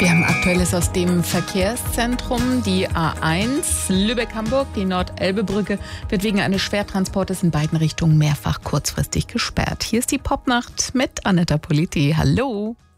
Wir haben Aktuelles aus dem Verkehrszentrum. Die A1 Lübeck-Hamburg, die Nord-Elbe-Brücke, wird wegen eines Schwertransportes in beiden Richtungen mehrfach kurzfristig gesperrt. Hier ist die Popnacht mit Anetta Politi. Hallo.